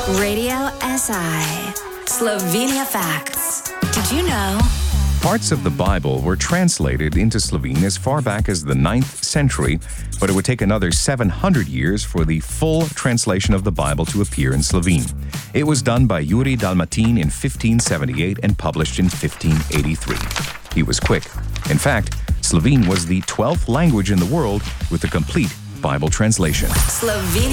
Radio SI. Slovenia Facts. Did you know? Parts of the Bible were translated into Slovene as far back as the 9th century, but it would take another 700 years for the full translation of the Bible to appear in Slovene. It was done by Jurij Dalmatin in 1578 and published in 1583. He was quick. In fact, Slovene was the 12th language in the world with a complete Bible translation. Slovenia.